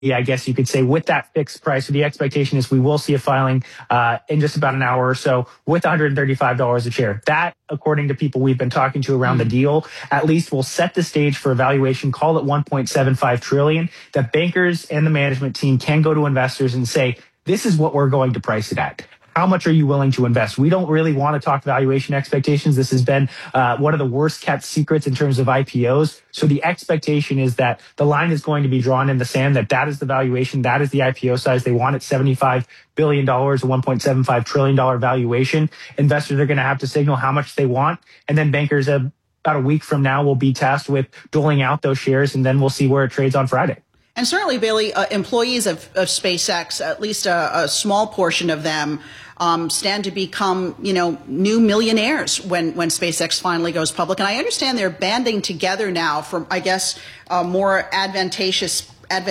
I guess you could say, with that fixed price. So the expectation is we will see a filing in just about an hour or so with $135 a share. That, according to people we've been talking to around the deal, at least will set the stage for a valuation, call it $1.75 trillion, that bankers and the management team can go to investors and say, this is what we're going to price it at. How much are you willing to invest? We don't really want to talk valuation expectations. This has been one of the worst kept secrets in terms of IPOs. So the expectation is that the line is going to be drawn in the sand, that is the valuation, that is the IPO size. They want it $75 billion, a $1.75 trillion valuation. Investors are going to have to signal how much they want. And then bankers about a week from now will be tasked with doling out those shares. And then we'll see where it trades on Friday. And certainly, Bailey, employees of SpaceX, at least a small portion of them, stand to become, new millionaires when SpaceX finally goes public. And I understand they're banding together now for, I guess, more advantageous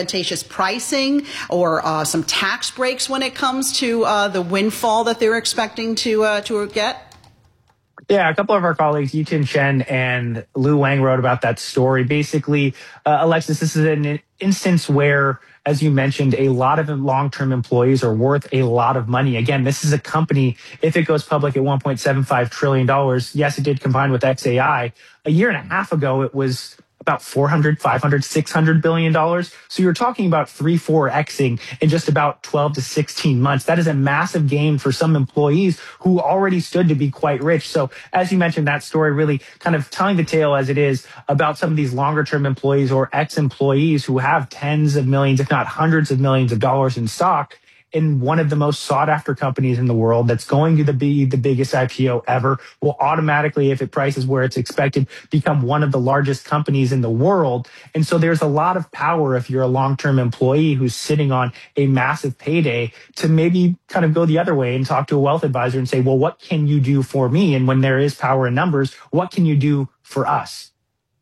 pricing or some tax breaks when it comes to the windfall that they're expecting to get. Yeah, a couple of our colleagues, Yitin Chen and Lu Wang, wrote about that story. Basically, Alexis, this is an instance where, as you mentioned, a lot of long-term employees are worth a lot of money. Again, this is a company, if it goes public at $1.75 trillion, yes, it did combine with XAI. A year and a half ago, it was about $400, $500, $600 billion. So you're talking about 3-4xing in just about 12 to 16 months. That is a massive gain for some employees who already stood to be quite rich. So as you mentioned, that story really kind of telling the tale as it is about some of these longer term employees or ex-employees who have tens of millions, if not hundreds of millions of dollars in stock in one of the most sought after companies in the world that's going to be the biggest IPO ever, will automatically, if it prices where it's expected, become one of the largest companies in the world. And so there's a lot of power if you're a long-term employee who's sitting on a massive payday to maybe kind of go the other way and talk to a wealth advisor and say, well, what can you do for me? And when there is power in numbers, what can you do for us?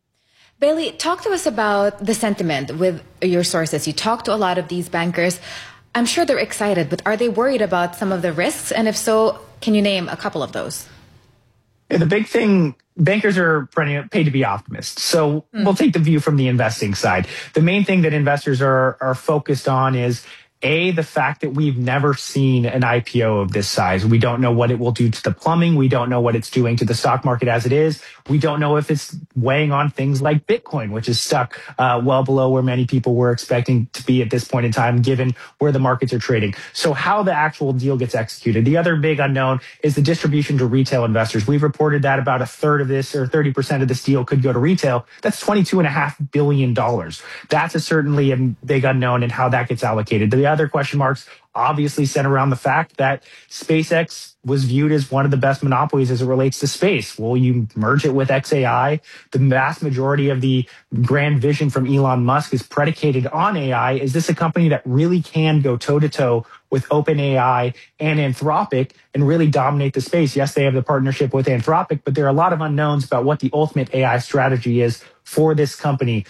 Bailey, talk to us about the sentiment with your sources. You talk to a lot of these bankers. I'm sure they're excited, but are they worried about some of the risks? And if so, can you name a couple of those? Yeah, the big thing, bankers are paid to be optimists. So we'll take the view from the investing side. The main thing that investors are focused on is, the fact that we've never seen an IPO of this size. We don't know what it will do to the plumbing. We don't know what it's doing to the stock market as it is. We don't know if it's weighing on things like Bitcoin, which is stuck well below where many people were expecting to be at this point in time, given where the markets are trading. So how the actual deal gets executed. The other big unknown is the distribution to retail investors. We've reported that about a third of this, or 30% of this deal, could go to retail. That's $22.5 billion. That's certainly a big unknown in how that gets allocated. The other question marks obviously center around the fact that SpaceX was viewed as one of the best monopolies as it relates to space. Will you merge it with XAI? The vast majority of the grand vision from Elon Musk is predicated on AI. Is this a company that really can go toe-to-toe with OpenAI and Anthropic and really dominate the space? Yes, they have the partnership with Anthropic, but there are a lot of unknowns about what the ultimate AI strategy is for this company.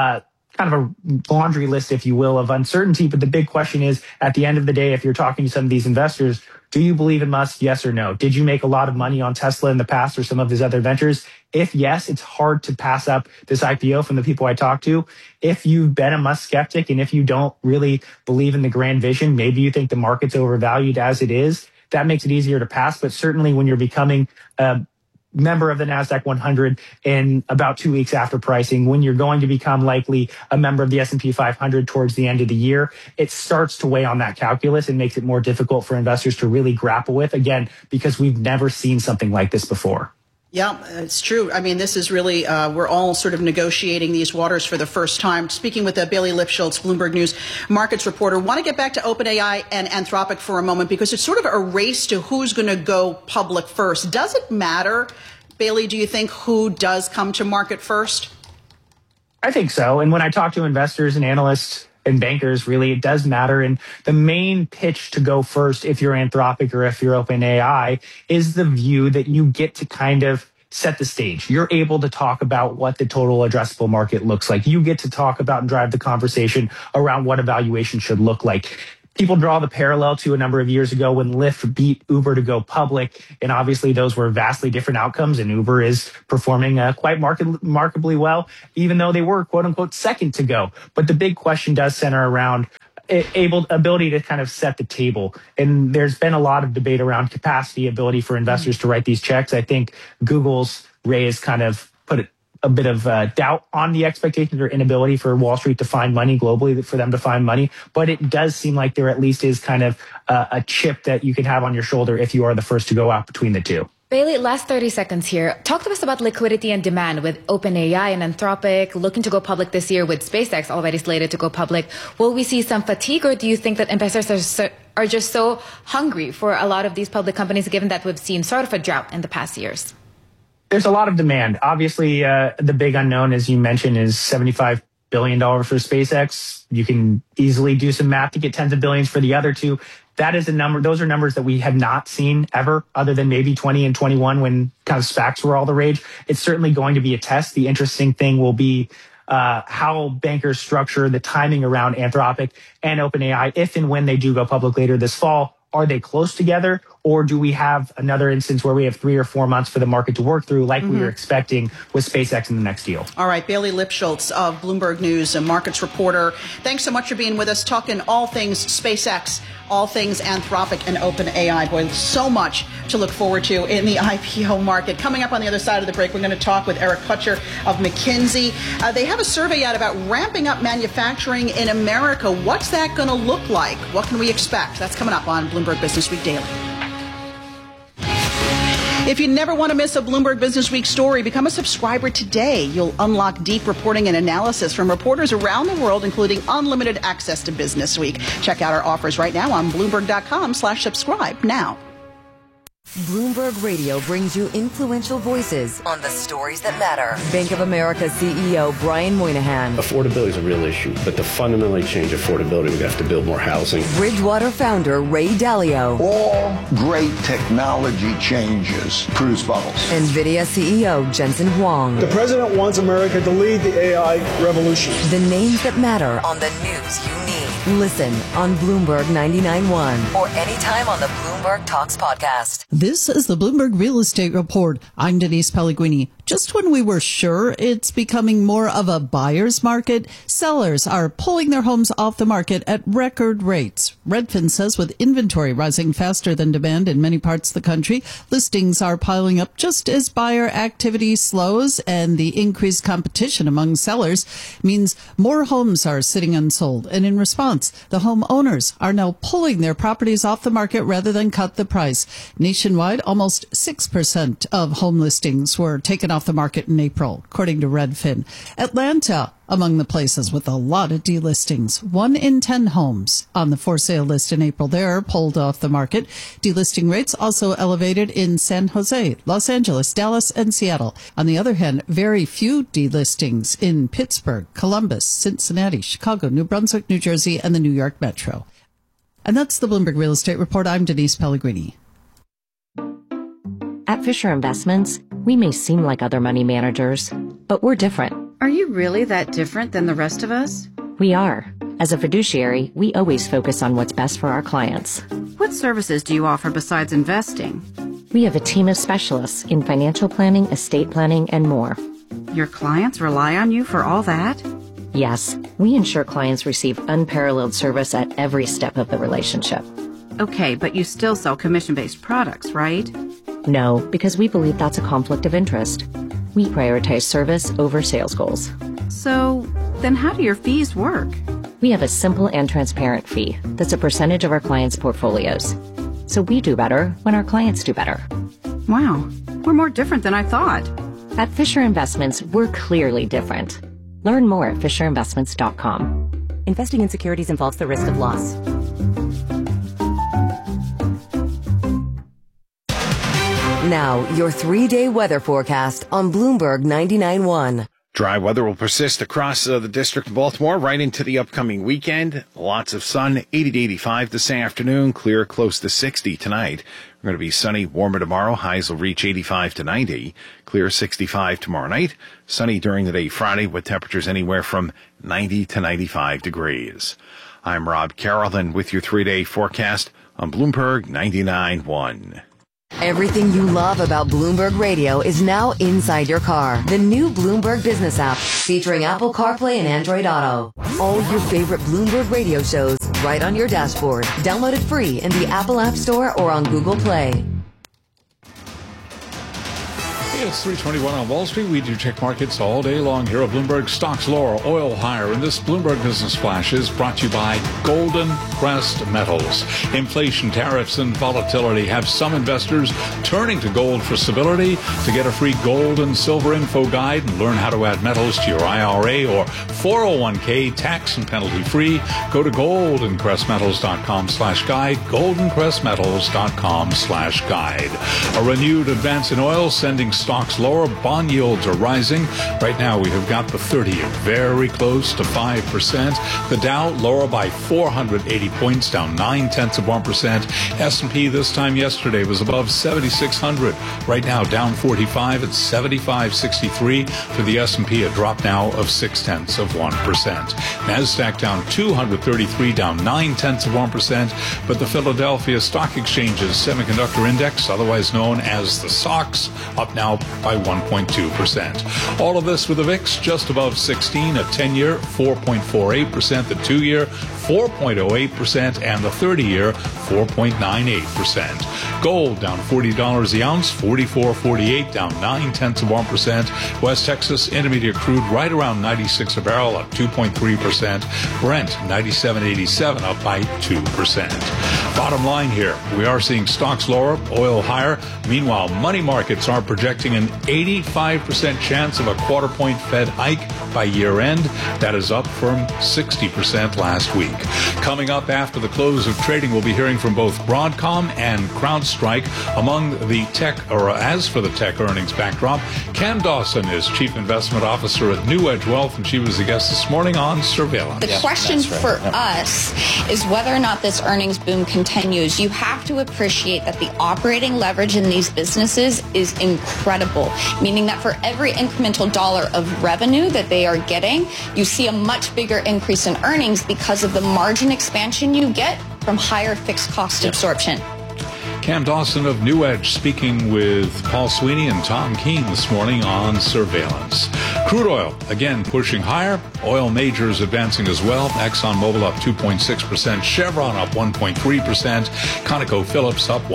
Kind of a laundry list, if you will, of uncertainty. But the big question is, at the end of the day, if you're talking to some of these investors, do you believe in Musk? Yes or no? Did you make a lot of money on Tesla in the past or some of his other ventures? If yes, it's hard to pass up this IPO from the people I talk to. If you've been a Musk skeptic and if you don't really believe in the grand vision, maybe you think the market's overvalued as it is, that makes it easier to pass. But certainly when you're becoming member of the NASDAQ 100 in about 2 weeks after pricing, when you're going to become likely a member of the S&P 500 towards the end of the year, it starts to weigh on that calculus and makes it more difficult for investors to really grapple with, again, because we've never seen something like this before. Yeah, it's true. I mean, this is really, we're all sort of negotiating these waters for the first time. Speaking with Bailey Lipschultz, Bloomberg News markets reporter, want to get back to OpenAI and Anthropic for a moment because it's sort of a race to who's going to go public first. Does it matter, Bailey, do you think, who does come to market first? I think so. And when I talk to investors and analysts and bankers, really, it does matter. And the main pitch to go first, if you're Anthropic or if you're OpenAI, is the view that you get to kind of set the stage. You're able to talk about what the total addressable market looks like. You get to talk about and drive the conversation around what evaluation should look like. people draw the parallel to a number of years ago when Lyft beat Uber to go public. And obviously those were vastly different outcomes. And Uber is performing quite remarkably well, even though they were, quote unquote, second to go. But the big question does center around ability to kind of set the table. And there's been a lot of debate around capacity, ability for investors to write these checks. I think Google's raise kind of put a bit of doubt on the expectations or inability for Wall Street to find money globally, for them to find money. But it does seem like there at least is kind of a chip that you can have on your shoulder if you are the first to go out between the two. Bailey, last 30 seconds here. Talk to us about liquidity and demand with OpenAI and Anthropic looking to go public this year, with SpaceX already slated to go public. Will we see some fatigue, or do you think that investors are just so hungry for a lot of these public companies, given that we've seen sort of a drought in the past years? There's a lot of demand. Obviously, the big unknown, as you mentioned, is $75 billion for SpaceX. You can easily do some math to get tens of billions for the other two. That is a number. Those are numbers that we have not seen ever, other than maybe 20 and 21 when kind of SPACs were all the rage. It's certainly going to be a test. The interesting thing will be how bankers structure the timing around Anthropic and OpenAI if and when they do go public later this fall. Are they close together, or do we have another instance where we have 3 or 4 months for the market to work through, like we were expecting with SpaceX in the next deal? All right, Bailey Lipschultz of Bloomberg News, a markets reporter. Thanks so much for being with us, talking all things SpaceX, all things Anthropic and OpenAI. Boy, so much to look forward to in the IPO market. Coming up on the other side of the break, we're going to talk with Eric Putcher of McKinsey. They have a survey out about ramping up manufacturing in America. What's that going to look like? What can we expect? That's coming up on Bloomberg Business Week Daily. If you never want to miss a Bloomberg Business Week story, become a subscriber today. You'll unlock deep reporting and analysis from reporters around the world, including unlimited access to Business Week. Check out our offers right now on Bloomberg.com/subscribe now. Bloomberg Radio brings you influential voices on the stories that matter. Bank of America CEO Brian Moynihan. Affordability is a real issue, but to fundamentally change affordability, we have to build more housing. Bridgewater founder Ray Dalio. All great technology changes produce bubbles. NVIDIA CEO Jensen Huang. The president wants America to lead the AI revolution. The names that matter on the news you need. Listen on Bloomberg 99.1 or anytime on the Bloomberg Talks podcast. This is the Bloomberg Real Estate Report. I'm Denise Pellegrini. Just when we were sure it's becoming more of a buyer's market, sellers are pulling their homes off the market at record rates. Redfin says with inventory rising faster than demand in many parts of the country, listings are piling up just as buyer activity slows, and the increased competition among sellers means more homes are sitting unsold. And in response, the homeowners are now pulling their properties off the market rather than cut the price. Nationwide, almost 6% of home listings were taken off the market in April, according to Redfin. Atlanta, among the places with a lot of delistings. 1 in 10 homes on the for sale list in April there pulled off the market. Delisting rates also elevated in San Jose, Los Angeles, Dallas, and Seattle. On the other hand, very few delistings in Pittsburgh, Columbus, Cincinnati, Chicago, New Brunswick, New Jersey, and the New York Metro. And that's the Bloomberg Real Estate Report. I'm Denise Pellegrini. At Fisher Investments, we may seem like other money managers, but we're different. Are you really that different than the rest of us? We are. As a fiduciary, we always focus on what's best for our clients. What services do you offer besides investing? We have a team of specialists in financial planning, estate planning, and more. Your clients rely on you for all that? Yes, we ensure clients receive unparalleled service at every step of the relationship. Okay, but you still sell commission-based products, right? No, because we believe that's a conflict of interest. We prioritize service over sales goals. So, then how do your fees work? We have a simple and transparent fee that's a percentage of our clients' portfolios. So we do better when our clients do better. Wow, we're more different than I thought. At Fisher Investments, we're clearly different. Learn more at fisherinvestments.com. Investing in securities involves the risk of loss. Now, your 3-day weather forecast on Bloomberg 99.1. Dry weather will persist across the district of Baltimore right into the upcoming weekend. Lots of sun, 80 to 85 this afternoon, clear close to 60 tonight. We're going to be sunny, warmer tomorrow. Highs will reach 85 to 90, clear 65 tomorrow night. Sunny during the day Friday with temperatures anywhere from 90 to 95 degrees. I'm Rob Carrollton with your 3-day forecast on Bloomberg 99.1. Everything you love about Bloomberg Radio is now inside your car. The new Bloomberg Business app featuring Apple CarPlay and Android Auto. All your favorite Bloomberg Radio shows right on your dashboard. Download it free in the Apple App Store or on Google Play. It's 3:21 on Wall Street. We do check markets all day long here at Bloomberg. Stocks lower, oil higher. And this Bloomberg Business Flash is brought to you by Golden Crest Metals. Inflation, tariffs, and volatility have some investors turning to gold for stability. To get a free gold and silver info guide and learn how to add metals to your IRA or 401k tax and penalty free, go to goldencrestmetals.com/guide, goldencrestmetals.com/guide. A renewed advance in oil sending stocks lower. Bond yields are rising. Right now we have got the 30-year very close to 5%. The Dow lower by 480 points, down 0.9%. S&P this time yesterday was above 7,600. Right now down 45 at 75.63 for the S&P, a drop now of 0.6%. NASDAQ down 233, down 0.9%. But the Philadelphia Stock Exchange's Semiconductor Index, otherwise known as the SOX, up now by 1.2%. All of this with the VIX just above 16, a 10-year 4.48%, the 2-year 4.08%, and the 30-year 4.98%. Gold down $40 the ounce, 44.48, down 0.9%. West Texas Intermediate crude right around 96 a barrel, up 2.3%. Brent 97.87, up by 2%. Bottom line here, we are seeing stocks lower, oil higher. Meanwhile, money markets are projecting an 85% chance of a quarter-point Fed hike by year-end. That is up from 60% last week. Coming up after the close of trading, we'll be hearing from both Broadcom and CrowdStrike. Among the tech, or as for the tech earnings backdrop, Cam Dawson is Chief Investment Officer at New Edge Wealth, and she was the guest this morning on Surveillance. The question for us is whether or not this earnings boom continues. You have to appreciate that the operating leverage in these businesses is incredible, meaning that for every incremental dollar of revenue that they are getting, you see a much bigger increase in earnings because of the margin expansion you get from higher fixed cost absorption. Cam Dawson of New Edge speaking with Paul Sweeney and Tom Keene this morning on Surveillance. Crude oil, again, pushing higher. Oil majors advancing as well. ExxonMobil up 2.6%. Chevron up 1.3%. ConocoPhillips up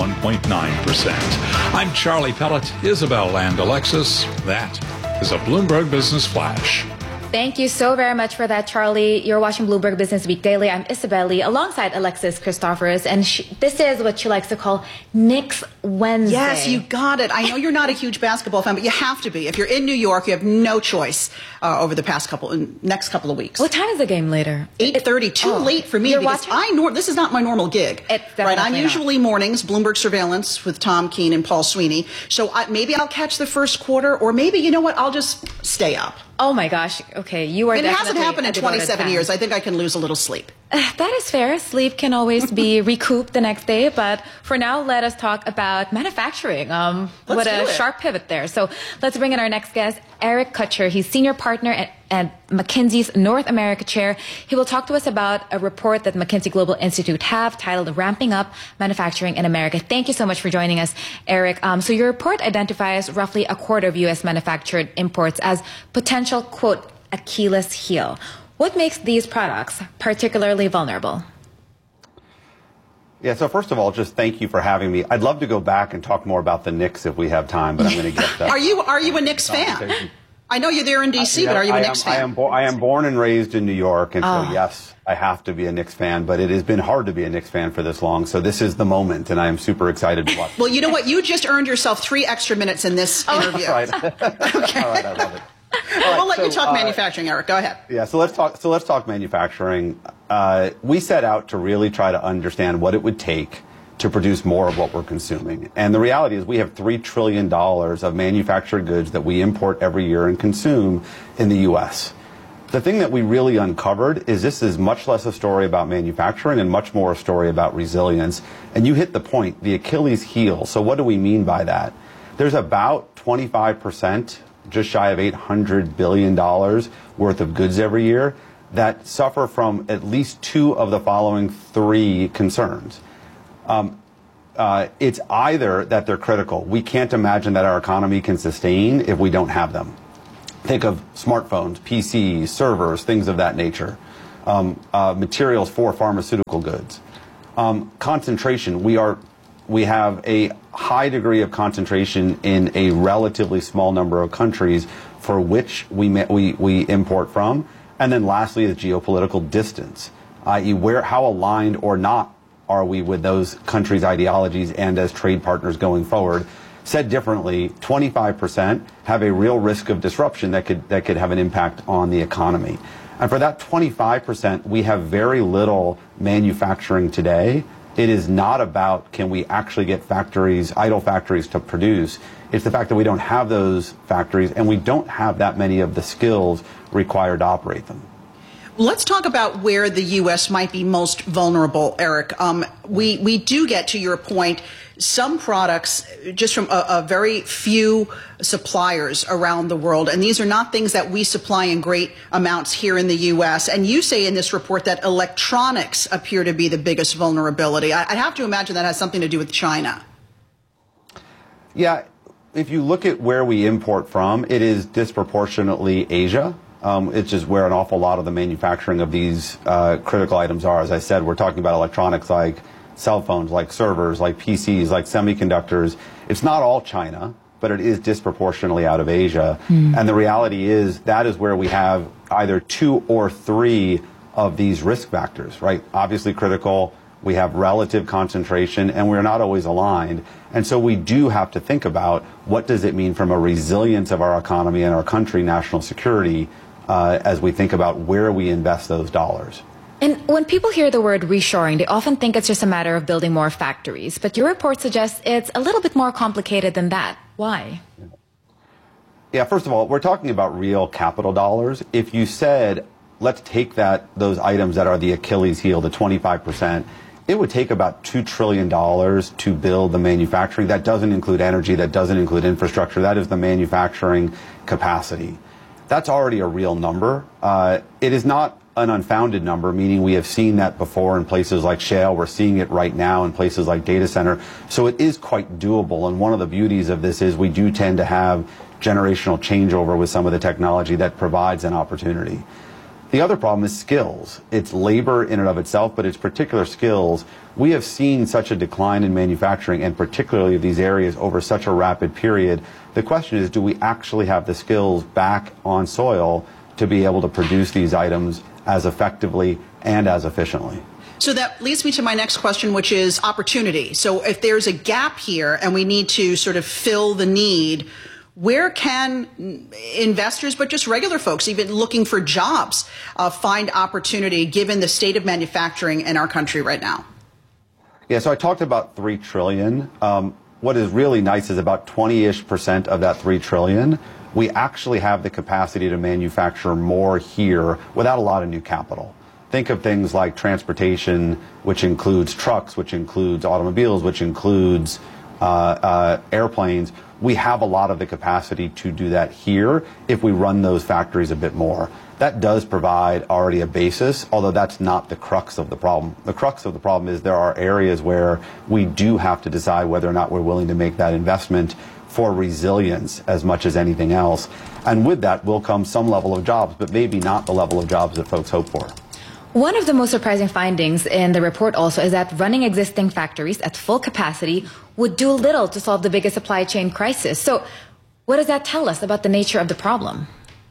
1.9%. I'm Charlie Pellet, Isabel and Alexis. That is a Bloomberg Business Flash. Thank you so very much for that, Charlie. You're watching Bloomberg Business Week Daily. I'm Isabel Lee alongside Alexis Christoforous, and this is what she likes to call Knicks Wednesday. Yes, you got it. I know you're not a huge basketball fan, but you have to be. If you're in New York, you have no choice over the next couple of weeks. What time is the game later? 8:30. Too late for me because this is not my normal gig. Right, I'm usually mornings, Bloomberg Surveillance with Tom Keene and Paul Sweeney. So maybe I'll catch the first quarter, or maybe, you know what, I'll just stay up. Oh my gosh. Okay, you are. It hasn't happened in 27 years. I think I can lose a little sleep. That is fair. Sleep can always be recouped the next day. But for now, let us talk about manufacturing. What a sharp pivot there. So let's bring in our next guest, Eric Kutcher. He's senior partner at McKinsey's North America chair. He will talk to us about a report that McKinsey Global Institute have titled Ramping Up Manufacturing in America. Thank you so much for joining us, Eric. So your report identifies roughly a quarter of U.S. manufactured imports as potential, quote, Achilles heel. What makes these products particularly vulnerable? Yeah, so first of all, just thank you for having me. I'd love to go back and talk more about the Knicks if we have time, but I'm going to get that. Are you a Knicks fan? I know you're there in D.C., but are you a Knicks fan? I am born and raised in New York, and so yes, I have to be a Knicks fan, but it has been hard to be a Knicks fan for this long, so this is the moment, and I am super excited to watch. Well, you know what? You just earned yourself 3 extra minutes in this interview. Right. Okay. All right, I love it. We'll let you talk manufacturing, Eric. Go ahead. Yeah, so let's talk manufacturing. We set out to really try to understand what it would take to produce more of what we're consuming. And the reality is we have $3 trillion of manufactured goods that we import every year and consume in the U.S. The thing that we really uncovered is this is much less a story about manufacturing and much more a story about resilience. And you hit the point, the Achilles heel. So what do we mean by that? There's about 25%, just shy of $800 billion worth of goods every year that suffer from at least two of the following three concerns. It's either that they're critical. We can't imagine that our economy can sustain if we don't have them. Think of smartphones, PCs, servers, things of that nature. Materials for pharmaceutical goods. Concentration. We have a high degree of concentration in a relatively small number of countries for which we import from. And then lastly, the geopolitical distance, i.e. how aligned or not are we with those countries' ideologies and as trade partners going forward. Said differently, 25% have a real risk of disruption that could have an impact on the economy. And for that 25%, we have very little manufacturing today. It is not about can we actually get idle factories to produce. It's the fact that we don't have those factories and we don't have that many of the skills required to operate them. Let's talk about where the U.S. might be most vulnerable, Eric. We do get, to your point, some products just from a very few suppliers around the world. And these are not things that we supply in great amounts here in the U.S. And you say in this report that electronics appear to be the biggest vulnerability. I'd have to imagine that has something to do with China. Yeah, if you look at where we import from, it is disproportionately Asia. It's just where an awful lot of the manufacturing of these critical items are. As I said, we're talking about electronics like cell phones, like servers, like PCs, like semiconductors. It's not all China, but it is disproportionately out of Asia. And the reality is that is where we have either two or three of these risk factors, right? Obviously critical, we have relative concentration, and we're not always aligned. And so we do have to think about what does it mean from a resilience of our economy and our country, national security, as we think about where we invest those dollars. And when people hear the word reshoring, they often think it's just a matter of building more factories. But your report suggests it's a little bit more complicated than that. Why? Yeah, first of all, we're talking about real capital dollars. If you said, let's take those items that are the Achilles heel, the 25%, it would take about $2 trillion to build the manufacturing. That doesn't include energy. That doesn't include infrastructure. That is the manufacturing capacity. That's already a real number. It is not an unfounded number, meaning we have seen that before in places like shale. We're seeing it right now in places like data center. So it is quite doable. And one of the beauties of this is we do tend to have generational changeover with some of the technology that provides an opportunity. The other problem is skills. It's labor in and of itself, but it's particular skills. We have seen such a decline in manufacturing, and particularly these areas, over such a rapid period. The question is, do we actually have the skills back on soil to be able to produce these items as effectively and as efficiently? So that leads me to my next question, which is opportunity. So if there's a gap here and we need to sort of fill the need, where can investors, but just regular folks, even looking for jobs, find opportunity given the state of manufacturing in our country right now? Yeah, so I talked about $3 trillion. What is really nice is about 20-ish% of that $3 trillion, we actually have the capacity to manufacture more here without a lot of new capital. Think of things like transportation, which includes trucks, which includes automobiles, which includes airplanes. We have a lot of the capacity to do that here if we run those factories a bit more. That does provide already a basis, although that's not the crux of the problem. The crux of the problem is there are areas where we do have to decide whether or not we're willing to make that investment for resilience as much as anything else. And with that will come some level of jobs, but maybe not the level of jobs that folks hope for. One of the most surprising findings in the report also is that running existing factories at full capacity would do little to solve the biggest supply chain crisis. So what does that tell us about the nature of the problem?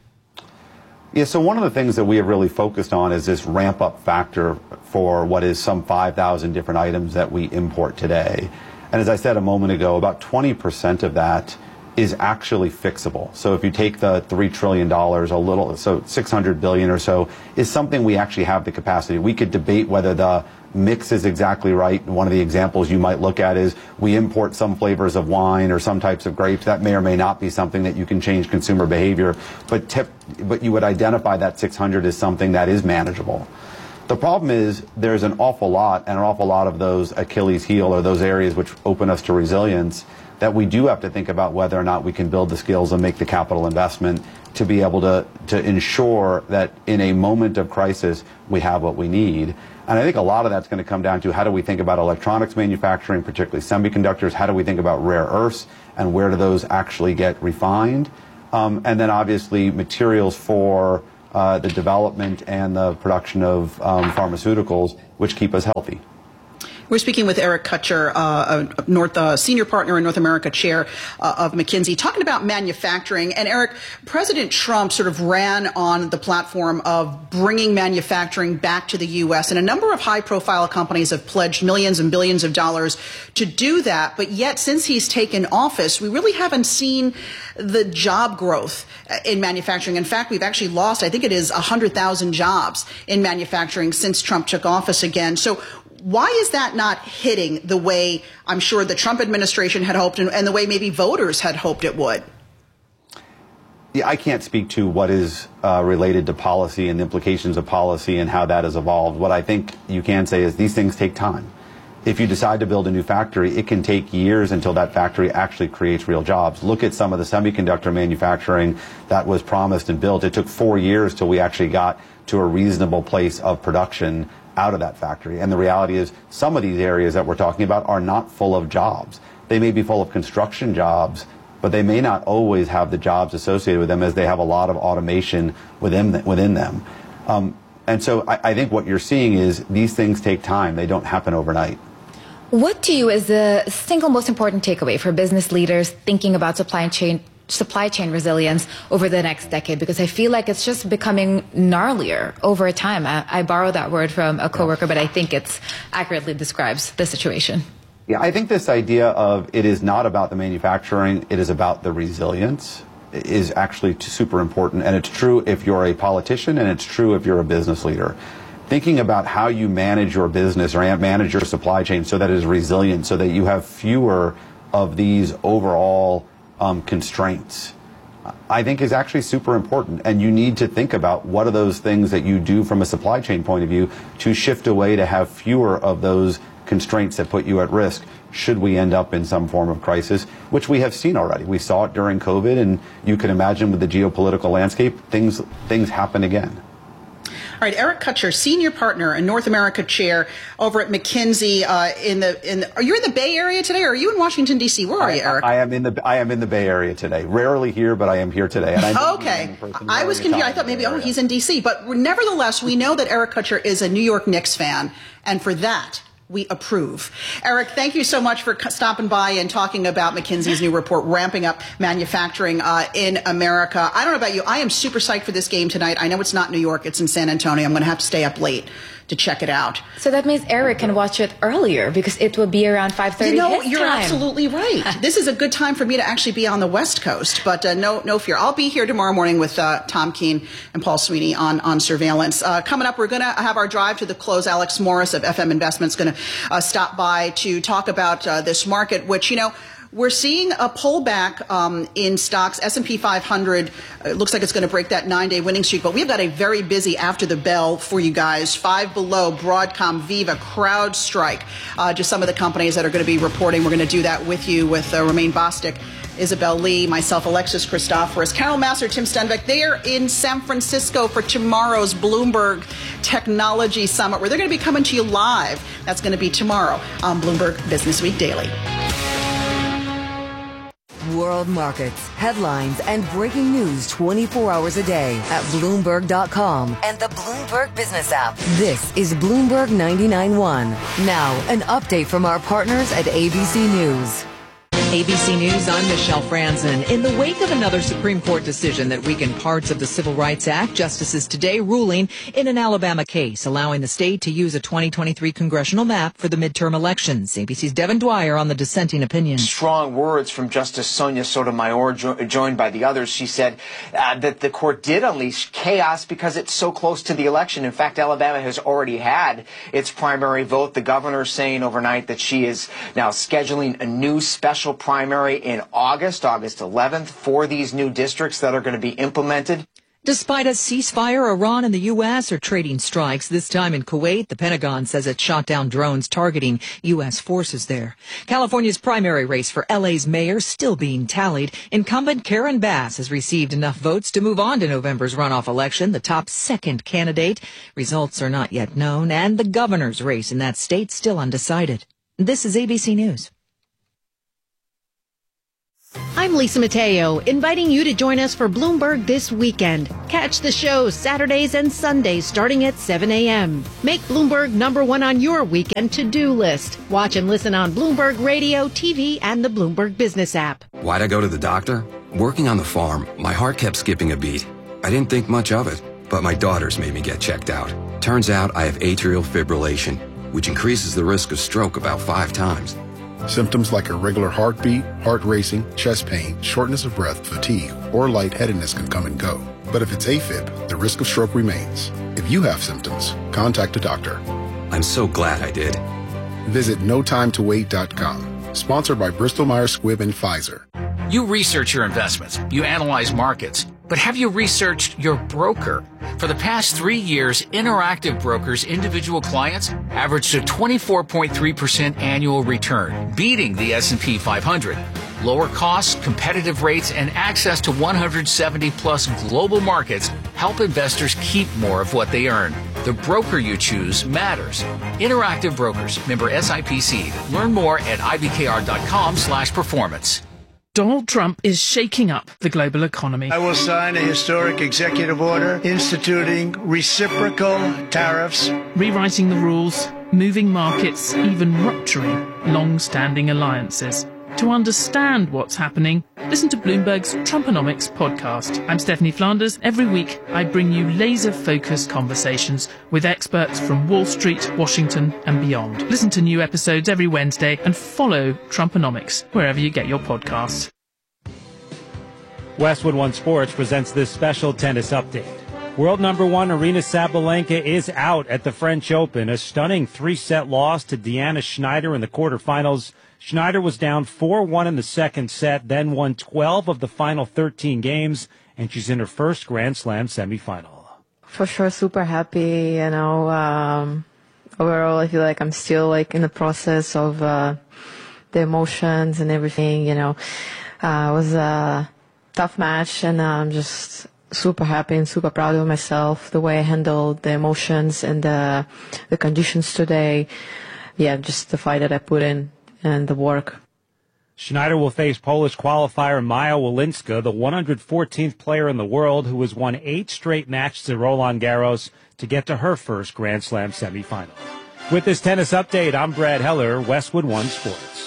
Yeah, so one of the things that we have really focused on is this ramp-up factor for what is some 5,000 different items that we import today. And as I said a moment ago, about 20% of that is actually fixable. So if you take the $3 trillion, so 600 billion or so is something we actually have the capacity. We could debate whether the mix is exactly right. One of the examples you might look at is we import some flavors of wine or some types of grapes. That may or may not be something that you can change consumer behavior, but you would identify that 600 as something that is manageable. The problem is there's an awful lot of those Achilles heel or those areas which open us to resilience that we do have to think about whether or not we can build the skills and make the capital investment to be able to ensure that in a moment of crisis we have what we need. And I think a lot of that's going to come down to how do we think about electronics manufacturing, particularly semiconductors, how do we think about rare earths and where do those actually get refined? And then obviously materials for the development and the production of pharmaceuticals, which keep us healthy. We're speaking with Eric Kutcher, senior partner and North America chair of McKinsey, talking about manufacturing. And Eric, President Trump sort of ran on the platform of bringing manufacturing back to the U.S. And a number of high-profile companies have pledged millions and billions of dollars to do that. But yet, since he's taken office, we really haven't seen the job growth in manufacturing. In fact, we've actually lost, I think it is 100,000 jobs in manufacturing since Trump took office again. So why is that not hitting the way I'm sure the Trump administration had hoped and the way maybe voters had hoped it would? Yeah, I can't speak to what is related to policy and the implications of policy and how that has evolved. What I think you can say is these things take time. If you decide to build a new factory, it can take years until that factory actually creates real jobs. Look at some of the semiconductor manufacturing that was promised and built. It took 4 years till we actually got to a reasonable place of production out of that factory. And the reality is some of these areas that we're talking about are not full of jobs. They may be full of construction jobs, but they may not always have the jobs associated with them as they have a lot of automation within them. And so I think what you're seeing is these things take time. They don't happen overnight. What to you is the single most important takeaway for business leaders thinking about supply chain resilience over the next decade? Because I feel like it's just becoming gnarlier over time. I borrow that word from a coworker, but I think it accurately describes the situation. Yeah, I think this idea of it is not about the manufacturing, it is about the resilience is actually super important. And it's true if you're a politician and it's true if you're a business leader. Thinking about how you manage your business or manage your supply chain so that it is resilient, so that you have fewer of these overall constraints, I think is actually super important. And you need to think about what are those things that you do from a supply chain point of view to shift away to have fewer of those constraints that put you at risk should we end up in some form of crisis, which we have seen already. We saw it during COVID, and you can imagine with the geopolitical landscape, things happen again. All right, Eric Kutcher, senior partner and North America chair over at McKinsey. Are you in the Bay Area today, or are you in Washington D.C.? Where are you, Eric? I am in the Bay Area today. Rarely here, but I am here today. And okay, I was confused. I thought maybe he's in D.C. But nevertheless, we know that Eric Kutcher is a New York Knicks fan, and for that we approve. Eric, thank you so much for stopping by and talking about McKinsey's new report, ramping up manufacturing in America. I don't know about you. I am super psyched for this game tonight. I know it's not New York. It's in San Antonio. I'm going to have to stay up late to check it out. So that means Eric can watch it earlier because it will be around 5:30 You know, his you're time. absolutely right. This is a good time for me to actually be on the West Coast, but no fear. I'll be here tomorrow morning with Tom Keene and Paul Sweeney on surveillance. Coming up, we're going to have our drive to the close. Alex Morris of FM Investments going to stop by to talk about this market, which, you know, we're seeing a pullback in stocks. S&P 500 looks like it's going to break that 9-day winning streak, but we've got a very busy after the bell for you guys. Five Below, Broadcom, Viva, CrowdStrike, just some of the companies that are going to be reporting. We're going to do that with you with Romaine Bostick, Isabel Lee, myself, Alexis Christoforous, Carol Massar, Tim Stenbeck. They are in San Francisco for tomorrow's Bloomberg Technology Summit, where they're going to be coming to you live. That's going to be tomorrow on Bloomberg Business Week Daily. World markets, headlines, and breaking news 24 hours a day at Bloomberg.com and the Bloomberg Business app. This is Bloomberg 99.1. Now, an update from our partners at ABC News. ABC News, I'm Michelle Franzen. In the wake of another Supreme Court decision that weakened parts of the Civil Rights Act, justices today ruling in an Alabama case, allowing the state to use a 2023 congressional map for the midterm elections. ABC's Devin Dwyer on the dissenting opinion. Strong words from Justice Sonia Sotomayor, joined by the others. She said that the court did unleash chaos because it's so close to the election. In fact, Alabama has already had its primary vote. The governor saying overnight that she is now scheduling a new special primary in August 11th, for these new districts that are going to be implemented. Despite a ceasefire, Iran and the U.S. are trading strikes. This time in Kuwait, the Pentagon says it shot down drones targeting U.S. forces there. California's primary race for L.A.'s mayor still being tallied. Incumbent Karen Bass has received enough votes to move on to November's runoff election, the top second candidate. Results are not yet known, and the governor's race in that state still undecided. This is ABC News. I'm Lisa Mateo, inviting you to join us for Bloomberg This Weekend. Catch the show Saturdays and Sundays starting at 7 a.m. Make Bloomberg #1 on your weekend to-do list. Watch and listen on Bloomberg Radio, TV, and the Bloomberg Business app. Why'd I go to the doctor? Working on the farm, my heart kept skipping a beat. I didn't think much of it, but my daughters made me get checked out. Turns out I have atrial fibrillation, which increases the risk of stroke about 5 times. Symptoms like irregular heartbeat, heart racing, chest pain, shortness of breath, fatigue, or lightheadedness can come and go. But if it's AFib, the risk of stroke remains. If you have symptoms, contact a doctor. I'm so glad I did. Visit notimetowait.com. Sponsored by Bristol Myers Squibb and Pfizer. You research your investments. You analyze markets. But have you researched your broker? For the past 3 years, Interactive Brokers' individual clients averaged a 24.3% annual return, beating the S&P 500. Lower costs, competitive rates, and access to 170-plus global markets help investors keep more of what they earn. The broker you choose matters. Interactive Brokers, member SIPC. Learn more at ibkr.com/performance. Donald Trump is shaking up the global economy. I will sign a historic executive order instituting reciprocal tariffs, rewriting the rules, moving markets, even rupturing long-standing alliances. To understand what's happening, listen to Bloomberg's Trumponomics podcast. I'm Stephanie Flanders. Every week, I bring you laser-focused conversations with experts from Wall Street, Washington, and beyond. Listen to new episodes every Wednesday and follow Trumponomics wherever you get your podcasts. Westwood One Sports presents this special tennis update. World number 1 Aryna Sabalenka is out at the French Open. A stunning 3-set loss to Deanna Schneider in the quarterfinals. Schneider was down 4-1 in the second set, then won 12 of the final 13 games, and she's in her first Grand Slam semifinal. For sure, super happy, overall, I feel like I'm still in the process of the emotions and everything, It was a tough match, and I'm just super happy and super proud of myself, the way I handled the emotions and the conditions today. Yeah, just the fight that I put in. And the work. Schneider will face Polish qualifier Maja Walinska, the 114th player in the world who has won 8 straight matches at Roland Garros to get to her first Grand Slam semifinal. With this tennis update, I'm Brad Heller, Westwood One Sports.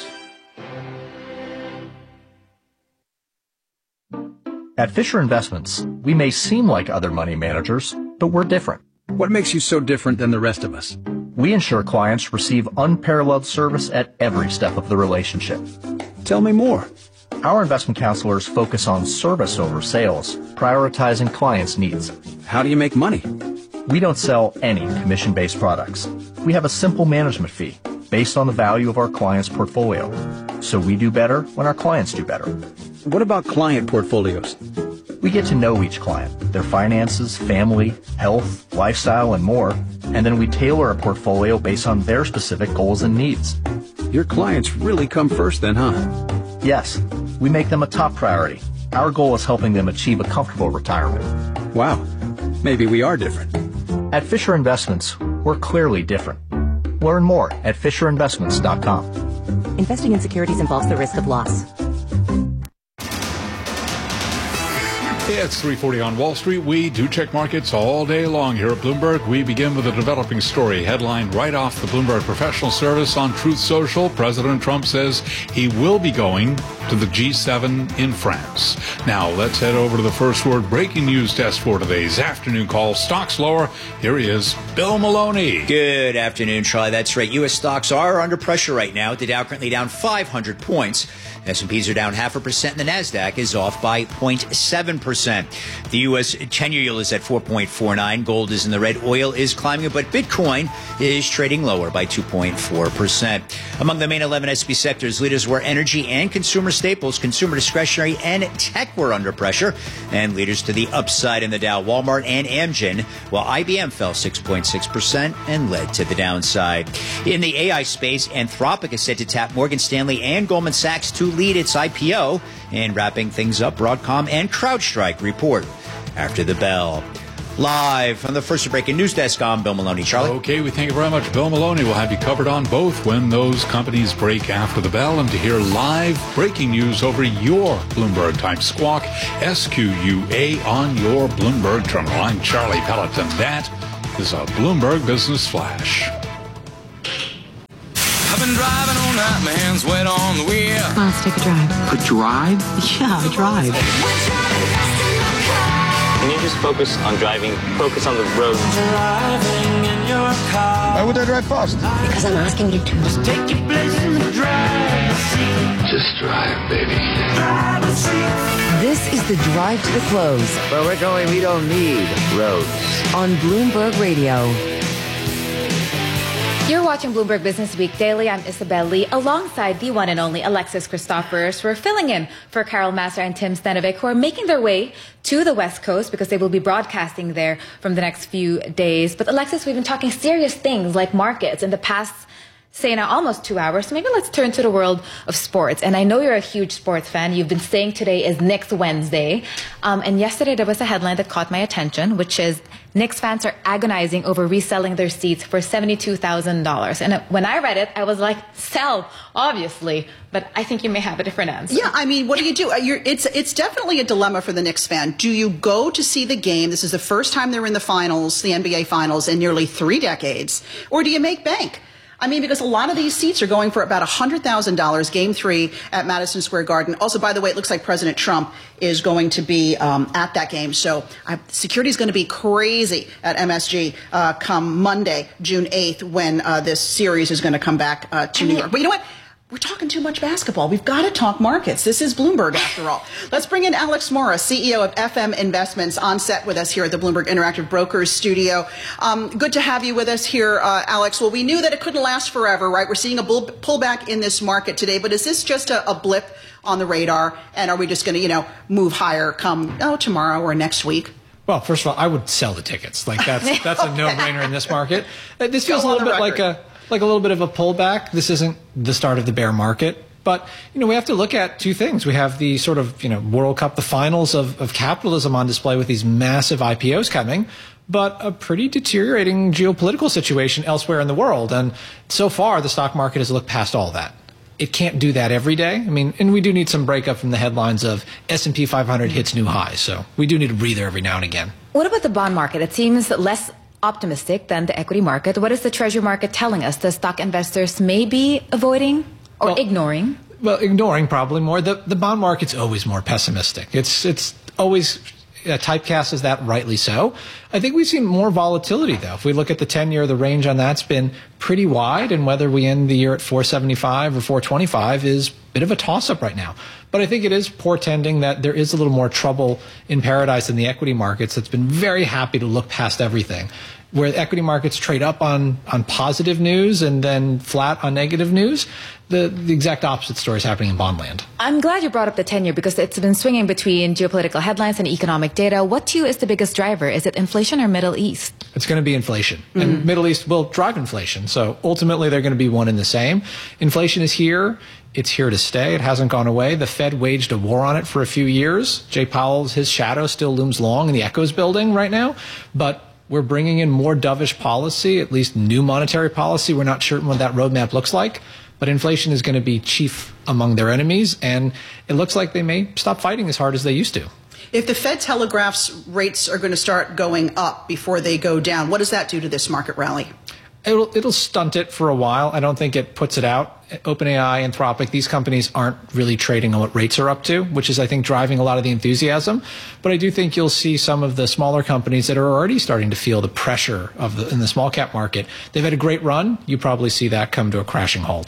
At Fisher Investments, we may seem like other money managers, but we're different. What makes you so different than the rest of us? We ensure clients receive unparalleled service at every step of the relationship. Tell me more. Our investment counselors focus on service over sales, prioritizing clients' needs. How do you make money? We don't sell any commission-based products. We have a simple management fee based on the value of our clients' portfolio. So we do better when our clients do better. What about client portfolios? We get to know each client, their finances, family, health, lifestyle, and more, and then we tailor a portfolio based on their specific goals and needs. Your clients really come first then, huh? Yes, we make them a top priority. Our goal is helping them achieve a comfortable retirement. Wow, maybe we are different. At Fisher Investments, we're clearly different. Learn more at FisherInvestments.com. Investing in securities involves the risk of loss. It's 3:40 on Wall Street. We do check markets all day long here at Bloomberg. We begin with a developing story headlined right off the Bloomberg Professional Service on Truth Social. President Trump says he will be going to the G7 in France. Now, let's head over to the First Word breaking news desk for today's afternoon call. Stocks lower. Here he is, Bill Maloney. Good afternoon, Charlie. That's right. U.S. stocks are under pressure right now. The Dow currently down 500 points. S&Ps are down 0.5%, and the Nasdaq is off by 0.7%. The U.S. 10-year yield is at 4.49. Gold is in the red. Oil is climbing, but Bitcoin is trading lower by 2.4%. Among the main 11 S&P sectors, leaders were energy and consumer staples, consumer discretionary, and tech were under pressure. And leaders to the upside in the Dow, Walmart and Amgen, while IBM fell 6.6% and led to the downside. In the AI space, Anthropic is set to tap Morgan Stanley and Goldman Sachs to lead its IPO. And wrapping things up, Broadcom and CrowdStrike report after the bell. Live from the First Breaking News Desk, I'm Bill Maloney. Charlie? Okay, we thank you very much, Bill Maloney. We'll have you covered on both when those companies break after the bell. And to hear live breaking news over your Bloomberg-type squawk, SQUA on your Bloomberg terminal. I'm Charlie Pelleton. That is a Bloomberg Business Flash. I've been driving all night, my hands wet on the wheel. Let's take a drive. A drive? Yeah, a drive. Can you just focus on driving? Focus on the road. Why would I drive fast? Because I'm asking you to. Just take your place in the driver's seat. Just drive, baby. Driver's seat. This is the Drive to the Close. Where we're going, we don't need roads. On Bloomberg Radio. You're watching Bloomberg Business Week Daily. I'm Isabel Lee, alongside the one and only Alexis Christoforous. We're filling in for Carol Massar and Tim Stanovic, who are making their way to the West Coast because they will be broadcasting there from the next few days. But Alexis, we've been talking serious things like markets in the past, say now almost 2 hours. So maybe let's turn to the world of sports. And I know you're a huge sports fan. You've been saying today is Knicks Wednesday. And yesterday there was a headline that caught my attention, which is Knicks fans are agonizing over reselling their seats for $72,000. And when I read it, I was like, sell, obviously. But I think you may have a different answer. Yeah, I mean, what do you do? It's definitely a dilemma for the Knicks fan. Do you go to see the game? This is the first time they're in the finals, the NBA finals, in nearly 3 decades. Or do you make bank? I mean, because a lot of these seats are going for about $100,000, Game 3 at Madison Square Garden. Also, by the way, it looks like President Trump is going to be at that game. So security is going to be crazy at MSG come Monday, June 8th, when this series is going to come back to New York. But you know what? We're talking too much basketball. We've got to talk markets. This is Bloomberg, after all. Let's bring in Alex Mora, CEO of FM Investments, on set with us here at the Bloomberg Interactive Brokers studio. Good to have you with us here, Alex. Well, we knew that it couldn't last forever, right? We're seeing a pullback in this market today, but is this just a blip on the radar? And are we just going to, move higher come tomorrow or next week? Well, first of all, I would sell the tickets. Like that's a no-brainer in this market. This feels a little bit like a little bit of a pullback. This isn't the start of the bear market. But, we have to look at two things. We have the sort of, World Cup, the finals of capitalism on display with these massive IPOs coming, but a pretty deteriorating geopolitical situation elsewhere in the world. And so far, the stock market has looked past all that. It can't do that every day. I mean, and we do need some breakup from the headlines of S&P 500 hits new highs. So we do need a breather every now and again. What about the bond market? It seems less optimistic than the equity market. What is the treasury market telling us? The stock investors may be avoiding or ignoring? Well, ignoring probably more. The bond market's always more pessimistic. It's always typecast as that, rightly so. I think we've seen more volatility, though. If we look at the 10-year, the range on that's been pretty wide, and whether we end the year at 475 or 425 is a bit of a toss-up right now. But I think it is portending that there is a little more trouble in paradise in the equity markets that's been very happy to look past everything. Where equity markets trade up on positive news and then flat on negative news, the exact opposite story is happening in bond land. I'm glad you brought up the 10-year because it's been swinging between geopolitical headlines and economic data. What to you is the biggest driver? Is it inflation or Middle East? It's going to be inflation. Mm-hmm. And Middle East will drive inflation. So ultimately, they're going to be one and the same. Inflation is here. It's here to stay. It hasn't gone away. The Fed waged a war on it for a few years. Jay Powell's, his shadow still looms long in the Echoes building right now. But we're bringing in more dovish policy, at least new monetary policy. We're not certain what that roadmap looks like. But inflation is going to be chief among their enemies. And it looks like they may stop fighting as hard as they used to. If the Fed telegraphs rates are going to start going up before they go down, what does that do to this market rally? It'll stunt it for a while. I don't think it puts it out. OpenAI, Anthropic, these companies aren't really trading on what rates are up to, which is, I think, driving a lot of the enthusiasm. But I do think you'll see some of the smaller companies that are already starting to feel the pressure in the small cap market. They've had a great run. You probably see that come to a crashing halt.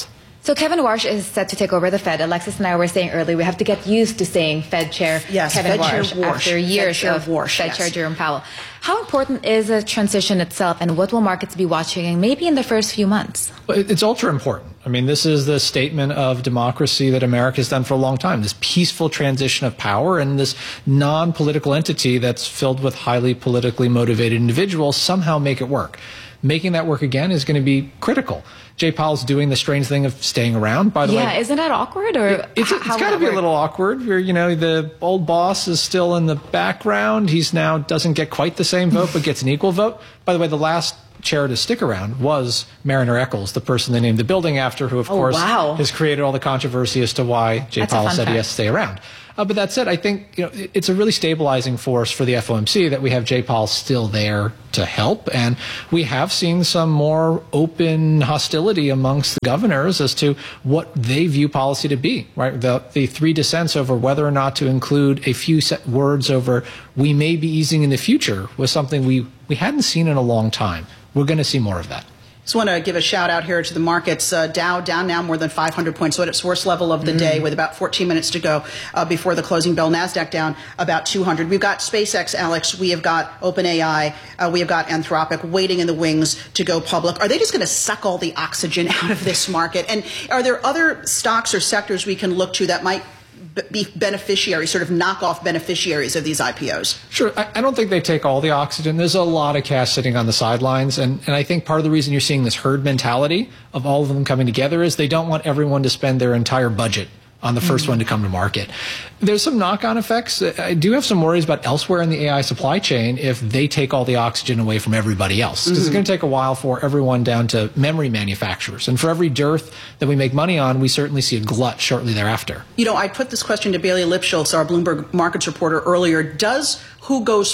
So Kevin Warsh is set to take over the Fed. Alexis and I were saying earlier, we have to get used to saying Fed Chair Kevin Warsh after years of Fed Chair Jerome Powell. How important is the transition itself, and what will markets be watching maybe in the first few months? It's ultra important. I mean, this is the statement of democracy that America's done for a long time, this peaceful transition of power, and this non-political entity that's filled with highly politically motivated individuals somehow make it work. Making that work again is going to be critical. Jay Powell's doing the strange thing of staying around, by the way. Yeah, isn't that awkward? Or it's got to be a little awkward. Where, the old boss is still in the background. He's now doesn't get quite the same vote, but gets an equal vote. By the way, the last chair to stick around was Mariner Eccles, the person they named the building after, who, of course, has created all the controversy as to why Jay Powell said he has to stay around. But that said, I think it's a really stabilizing force for the FOMC that we have Jay Powell still there to help, and we have seen some more open hostility amongst the governors as to what they view policy to be. Right, the three dissents over whether or not to include a few set words over "we may be easing in the future" was something we hadn't seen in a long time. We're going to see more of that. Just want to give a shout out here to the markets. Dow down now more than 500 points, so at its worst level of the day with about 14 minutes to go before the closing bell. NASDAQ down about 200. We've got SpaceX, Alex. We have got OpenAI. We have got Anthropic waiting in the wings to go public. Are they just going to suck all the oxygen out of this market? And are there other stocks or sectors we can look to that might be beneficiaries, sort of knockoff beneficiaries of these IPOs? Sure. I don't think they take all the oxygen. There's a lot of cash sitting on the sidelines. And I think part of the reason you're seeing this herd mentality of all of them coming together is they don't want everyone to spend their entire budget on the first one to come to market. There's some knock-on effects. I do have some worries about elsewhere in the AI supply chain if they take all the oxygen away from everybody else. Because it's going to take a while for everyone down to memory manufacturers. And for every dearth that we make money on, we certainly see a glut shortly thereafter. I put this question to Bailey Lipschultz, our Bloomberg Markets reporter, earlier. Does who goes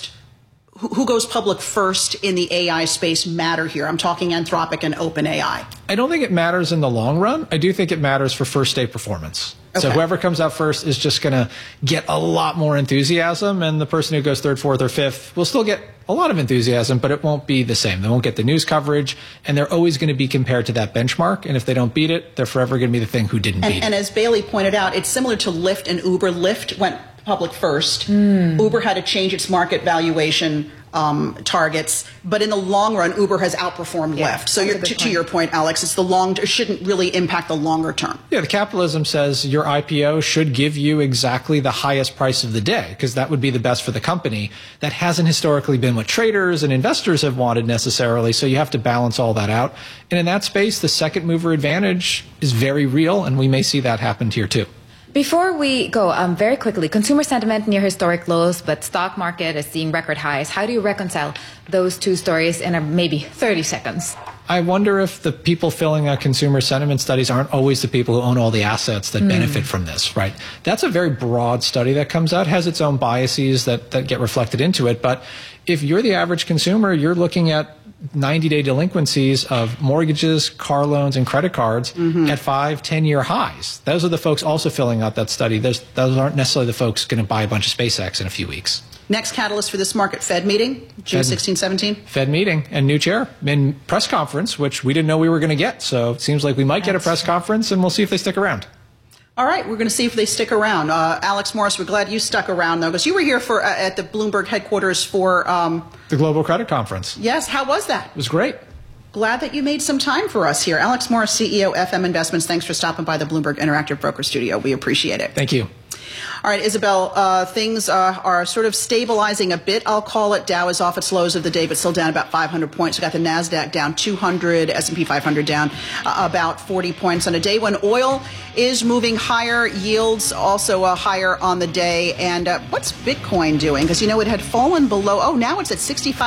public first in the AI space matter here? I'm talking Anthropic and OpenAI. I don't think it matters in the long run. I do think it matters for first day performance. Okay. So whoever comes out first is just going to get a lot more enthusiasm, and the person who goes third, fourth, or fifth will still get a lot of enthusiasm, but it won't be the same. They won't get the news coverage, and they're always going to be compared to that benchmark, and if they don't beat it, they're forever going to be the thing who didn't beat it. And as Bailey pointed out, it's similar to Lyft and Uber. Lyft went public first. Uber had to change its market valuation targets, but in the long run, Uber has outperformed Lyft. So to your point, Alex, it's it shouldn't really impact the longer term. Yeah, the capitalism says your IPO should give you exactly the highest price of the day, because that would be the best for the company. That hasn't historically been what traders and investors have wanted necessarily, so you have to balance all that out. And in that space, the second mover advantage is very real, and we may see that happen here too. Before we go, very quickly, consumer sentiment near historic lows, but stock market is seeing record highs. How do you reconcile those two stories in maybe 30 seconds? I wonder if the people filling out consumer sentiment studies aren't always the people who own all the assets that benefit from this, right? That's a very broad study that comes out, has its own biases that get reflected into it. But if you're the average consumer, you're looking at 90-day delinquencies of mortgages, car loans, and credit cards at 5-10-year highs. Those are the folks also filling out that study. Those aren't necessarily the folks going to buy a bunch of SpaceX in a few weeks. Next catalyst for this market, Fed meeting, June 16, 17? Fed meeting and new chair and press conference, which we didn't know we were going to get. So it seems like we might get a press conference, and we'll see if they stick around. All right, we're going to see if they stick around. Alex Morris, we're glad you stuck around, though, because you were here for at the Bloomberg headquarters for the Global Credit Conference. Yes, how was that? It was great. Glad that you made some time for us here. Alex Morris, CEO, FM Investments, thanks for stopping by the Bloomberg Interactive Broker Studio. We appreciate it. Thank you. All right, Isabel, things are sort of stabilizing a bit, I'll call it. Dow is off its lows of the day, but still down about 500 points. We got the NASDAQ down 200, S&P 500 down about 40 points on a day when oil is moving higher, yields also higher on the day. And what's Bitcoin doing? Because, it had fallen below. Now it's at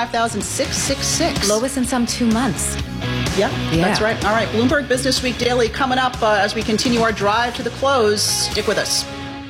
65,666. Lowest in some 2 months. Yeah, that's right. All right, Bloomberg Business Week Daily coming up as we continue our drive to the close. Stick with us.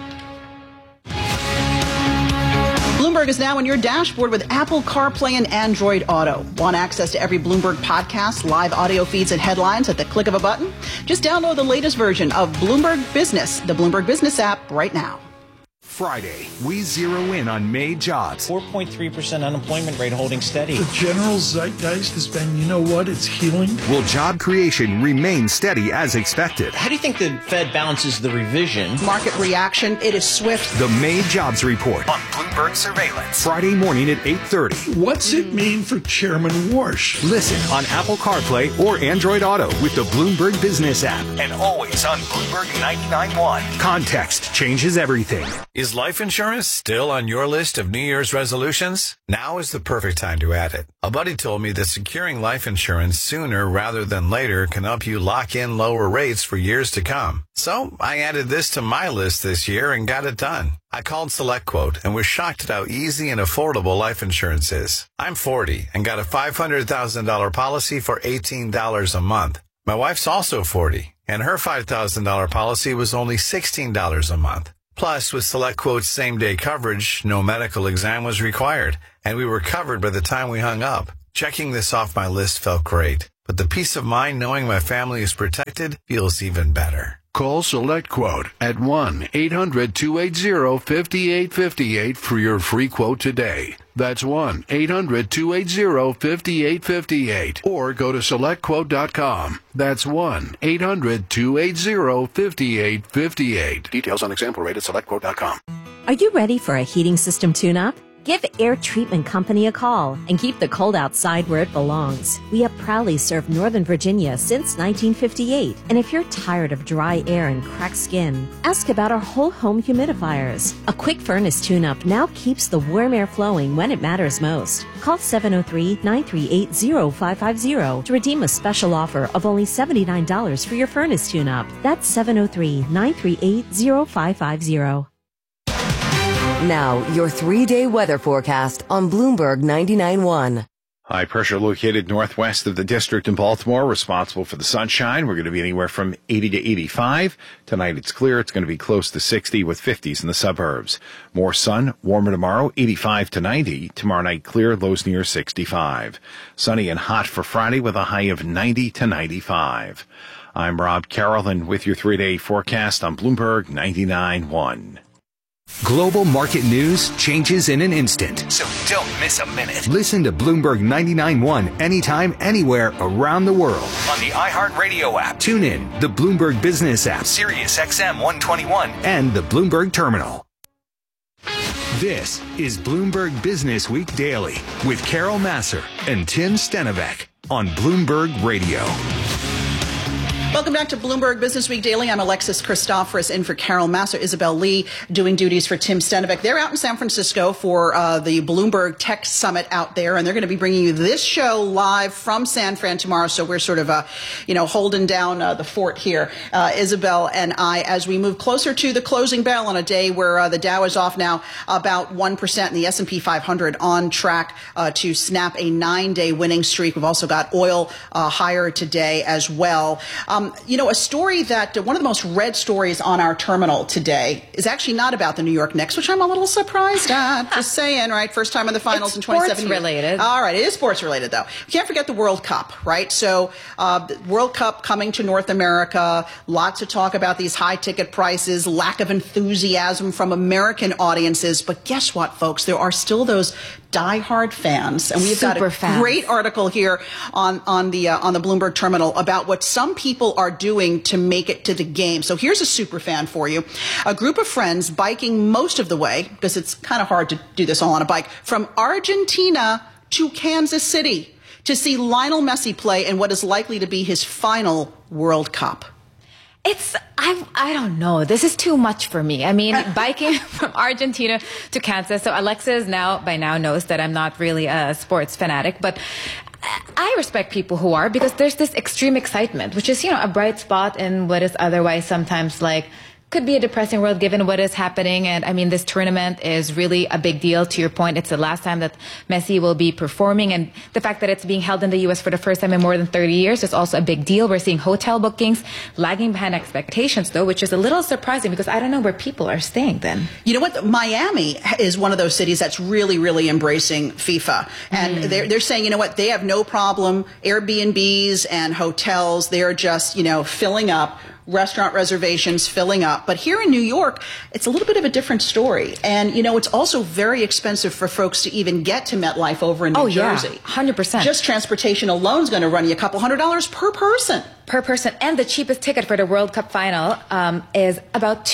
Bloomberg is now in your dashboard with Apple CarPlay and Android Auto. Want access to every Bloomberg podcast, live audio feeds, and headlines at the click of a button? Just download the latest version of Bloomberg Business, the Bloomberg Business app, right now. Friday, we zero in on May jobs. 4.3% unemployment rate holding steady. The general zeitgeist has been, you know what, it's healing. Will job creation remain steady as expected? How do you think the Fed balances the revision? Market reaction, it is swift. The May jobs report on Bloomberg Surveillance. Friday morning at 8:30. What's it mean for Chairman Warsh? Listen on Apple CarPlay or Android Auto with the Bloomberg Business app. And always on Bloomberg 99.1. Context changes everything. Is life insurance still on your list of New Year's resolutions? Now is the perfect time to add it. A buddy told me that securing life insurance sooner rather than later can help you lock in lower rates for years to come. So I added this to my list this year and got it done. I called SelectQuote and was shocked at how easy and affordable life insurance is. I'm 40 and got a $500,000 policy for $18 a month. My wife's also 40 and her $5,000 policy was only $16 a month. Plus, with SelectQuote's same-day coverage, no medical exam was required, and we were covered by the time we hung up. Checking this off my list felt great, but the peace of mind knowing my family is protected feels even better. Call SelectQuote at 1-800-280-5858 for your free quote today. That's 1-800-280-5858. Or go to SelectQuote.com. That's 1-800-280-5858. Details on example rate at SelectQuote.com. Are you ready for a heating system tune-up? Give Air Treatment Company a call and keep the cold outside where it belongs. We have proudly served Northern Virginia since 1958. And if you're tired of dry air and cracked skin, ask about our whole home humidifiers. A quick furnace tune-up now keeps the warm air flowing when it matters most. Call 703-938-0550 to redeem a special offer of only $79 for your furnace tune-up. That's 703-938-0550. Now, your 3-day weather forecast on Bloomberg 99.1. High pressure located northwest of the district in Baltimore, responsible for the sunshine. We're going to be anywhere from 80 to 85. Tonight it's clear. It's going to be close to 60 with 50s in the suburbs. More sun, warmer tomorrow, 85 to 90. Tomorrow night clear, lows near 65. Sunny and hot for Friday with a high of 90 to 95. I'm Rob Carroll with your 3-day forecast on Bloomberg 99.1. Global market news changes in an instant. So don't miss a minute. Listen to Bloomberg 99.1 anytime, anywhere around the world. On the iHeartRadio app. Tune in, the Bloomberg Business app, Sirius XM 121, and the Bloomberg Terminal. This is Bloomberg Business Week Daily with Carol Massar and Tim Stenovec on Bloomberg Radio. Welcome back to Bloomberg Business Week Daily. I'm Alexis Christoforous in for Carol Massar. Isabel Lee doing duties for Tim Stenovec. They're out in San Francisco for the Bloomberg Tech Summit out there, and they're going to be bringing you this show live from San Fran tomorrow. So we're sort of, holding down the fort here, Isabel and I, as we move closer to the closing bell on a day where the Dow is off now about 1% and the S&P 500 on track to snap a 9-day winning streak. We've also got oil higher today as well. A story that one of the most read stories on our terminal today is actually not about the New York Knicks, which I'm a little surprised at. Just saying, right? First time in the finals in 27 years. Sports related. All right. It is sports related, though. You can't forget the World Cup, right? So the World Cup coming to North America. Lots of talk about these high ticket prices, lack of enthusiasm from American audiences. But guess what, folks? There are still those diehard fans, and we've got a great article here on the Bloomberg Terminal about what some people are doing to make it to the game. So here's a super fan for you. A group of friends biking most of the way, because it's kind of hard to do this all on a bike, from Argentina to Kansas City to see Lionel Messi play in what is likely to be his final World Cup. I don't know. This is too much for me. I mean, biking from Argentina to Kansas. So Alexis by now knows that I'm not really a sports fanatic, but I respect people who are, because there's this extreme excitement, which is, a bright spot in what is otherwise sometimes could be a depressing world given what is happening. And I mean, this tournament is really a big deal. To your point, it's the last time that Messi will be performing. And the fact that it's being held in the U.S. for the first time in more than 30 years is also a big deal. We're seeing hotel bookings lagging behind expectations, though, which is a little surprising because I don't know where people are staying then. You know what? Miami is one of those cities that's really, really embracing FIFA. And they're saying, they have no problem. Airbnbs and hotels, they're just, filling up restaurant reservations filling up. But here in New York, it's a little bit of a different story. And, it's also very expensive for folks to even get to MetLife over in New Jersey. 100%. Just transportation alone is going to run you a couple $100 per person. Per person. And the cheapest ticket for the World Cup final is about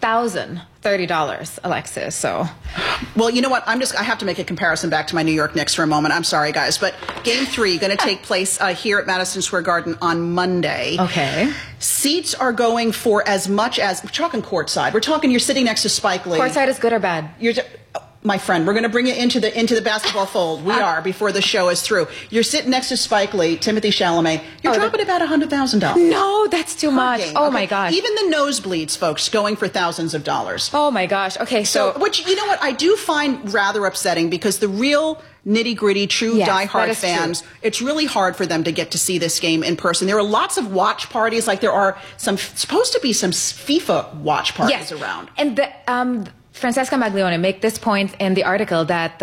$2,030, Alexis. So, well, you know what? I have to make a comparison back to my New York Knicks for a moment. I'm sorry, guys, but Game 3 going to take place here at Madison Square Garden on Monday. Okay. Seats are going for as much as, we're talking courtside. We're talking you're sitting next to Spike Lee. Courtside is good or bad? My friend, we're going to bring you into the basketball fold. We are, before the show is through. You're sitting next to Spike Lee, Timothée Chalamet. You're dropping about $100,000. No, that's too much. Game. Oh, my gosh. Even the nosebleeds, folks, going for thousands of dollars. Oh, my gosh. Okay, so which, you know what, I do find rather upsetting because the real nitty-gritty, true diehard fans, it's really hard for them to get to see this game in person. There are lots of watch parties, like there are supposed to be some FIFA watch parties around. And Francesca Maglione make this point in the article that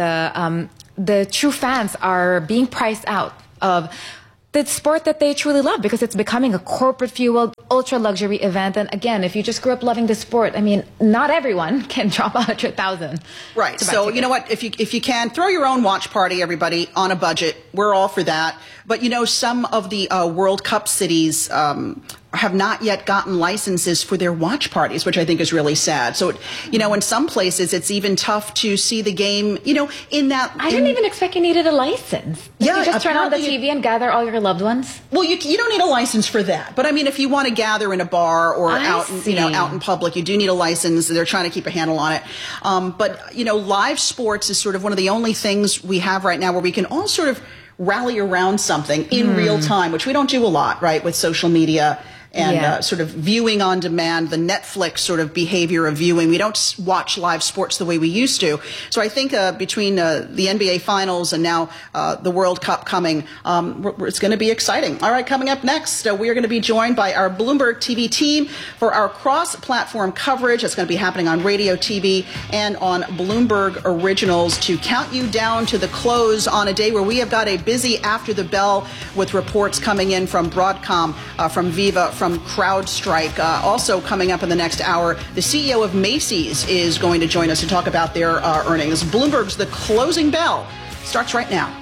the true fans are being priced out of the sport that they truly love because it's becoming a corporate-fueled, ultra-luxury event. And again, if you just grew up loving the sport, I mean, not everyone can drop $100,000. Right. So, you know what? If you can, throw your own watch party, everybody, on a budget. We're all for that. But, some of the World Cup cities have not yet gotten licenses for their watch parties, which I think is really sad. So, in some places, it's even tough to see the game, in that... I didn't even expect you needed a license. You just turn on the TV and gather all your loved ones? Well, you don't need a license for that. But, I mean, if you want to gather in a bar or out in public, you do need a license. They're trying to keep a handle on it. But, live sports is sort of one of the only things we have right now where we can all sort of rally around something in real time, which we don't do a lot, right, with social media and sort of viewing on demand, the Netflix sort of behavior of viewing. We don't watch live sports the way we used to. So I think between the NBA Finals and now the World Cup coming, it's going to be exciting. All right, coming up next, we are going to be joined by our Bloomberg TV team for our cross-platform coverage. That's going to be happening on radio, TV, and on Bloomberg Originals to count you down to the close on a day where we have got a busy after the bell with reports coming in from Broadcom, from Viva, from CrowdStrike. Also coming up in the next hour, the CEO of Macy's is going to join us to talk about their earnings. Bloomberg's The Closing Bell starts right now.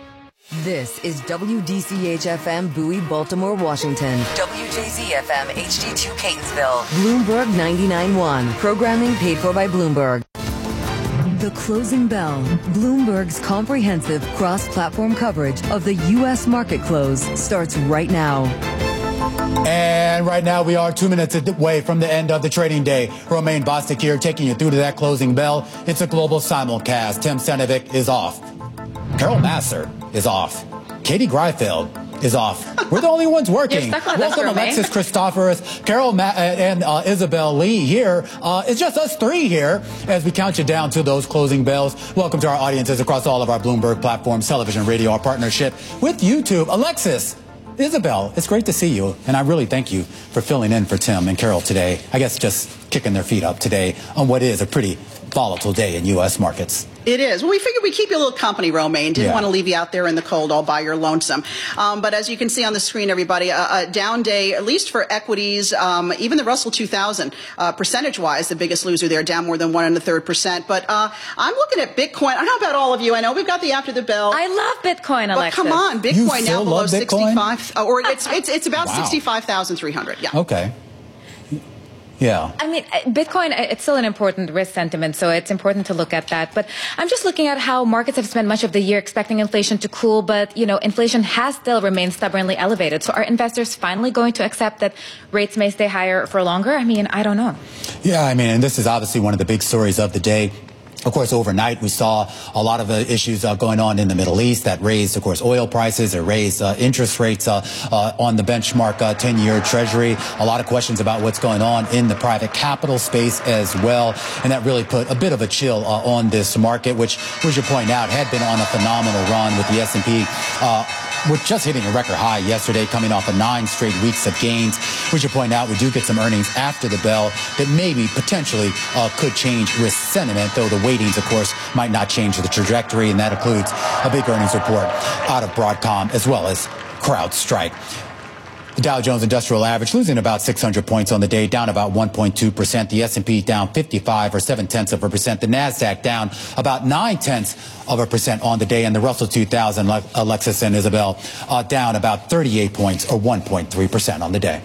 This is WDCH-FM Bowie, Baltimore, Washington. WJZ-FM HD2 Catonsville. Bloomberg 99.1. Programming paid for by Bloomberg. The Closing Bell, Bloomberg's comprehensive cross-platform coverage of the U.S. market close, starts right now. And right now we are 2 minutes away from the end of the trading day. Romaine Bostic here taking you through to that closing bell. It's a global simulcast. Tim Stanovic is off. Carol Massar is off. Katie Greifeld is off. We're the only ones working. Welcome Alexis Christoforous, Carol and Isabel Lee here. It's just us three here as we count you down to those closing bells. Welcome to our audiences across all of our Bloomberg platforms, television, radio, our partnership with YouTube. Alexis, Isabel, it's great to see you, and I really thank you for filling in for Tim and Carol today. I guess just kicking their feet up today on what is a pretty volatile day in U.S. markets. It is. Well, we figured we'd keep you a little company, Romaine. Didn't want to leave you out there in the cold all by your lonesome. But as you can see on the screen, everybody, a down day, at least for equities, even the Russell 2000, percentage-wise, the biggest loser there, down more than 1 1/3%. But I'm looking at Bitcoin. I don't know about all of you. I know we've got the after the bell. I love Bitcoin, Alexis. But come on, Bitcoin now below 65. Or it's about 65,300. Yeah. Okay. Yeah. I mean, Bitcoin, it's still an important risk sentiment, so it's important to look at that. But I'm just looking at how markets have spent much of the year expecting inflation to cool, but, inflation has still remained stubbornly elevated. So are investors finally going to accept that rates may stay higher for longer? I mean, I don't know. Yeah, and this is obviously one of the big stories of the day. Of course, overnight, we saw a lot of issues going on in the Middle East that raised, of course, oil prices. It raised interest rates on the benchmark 10-year Treasury. A lot of questions about what's going on in the private capital space as well. And that really put a bit of a chill on this market, which, as you point out, had been on a phenomenal run with the S&P we're just hitting a record high yesterday, coming off of 9 straight weeks of gains. We should point out we do get some earnings after the bell that maybe potentially could change risk sentiment, though the weightings, of course, might not change the trajectory, and that includes a big earnings report out of Broadcom as well as CrowdStrike. The Dow Jones Industrial Average losing about 600 points on the day, down about 1.2%. The S&P down 55 or 0.7%. The Nasdaq down about 0.9% on the day, and the Russell 2000, Alexis and Isabel, down about 38 points or 1.3% on the day.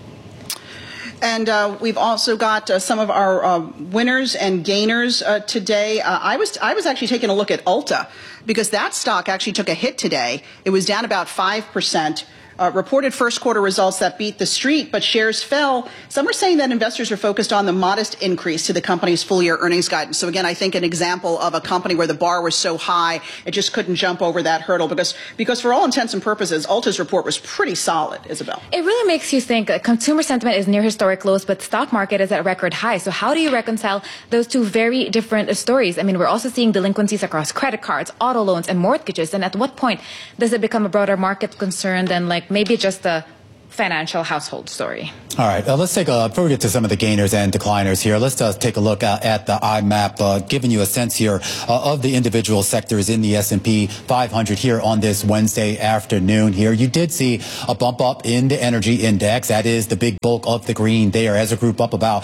And we've also got some of our winners and gainers today. I was actually taking a look at Ulta because that stock actually took a hit today. It was down about 5%. Reported first quarter results that beat the street, but shares fell. Some are saying that investors are focused on the modest increase to the company's full year earnings guidance. So again, I think an example of a company where the bar was so high, it just couldn't jump over that hurdle because for all intents and purposes, Ulta's report was pretty solid, Isabel. It really makes you think that consumer sentiment is near historic lows, but stock market is at record high. So how do you reconcile those two very different stories? I mean, we're also seeing delinquencies across credit cards, auto loans, and mortgages. And at what point does it become a broader market concern than maybe just a financial household story? All right, let's take before we get to some of the gainers and decliners here, let's take a look at the IMAP, giving you a sense here of the individual sectors in the S&P 500 here on this Wednesday afternoon here. You did see a bump up in the energy index. That is the big bulk of the green there as a group, up about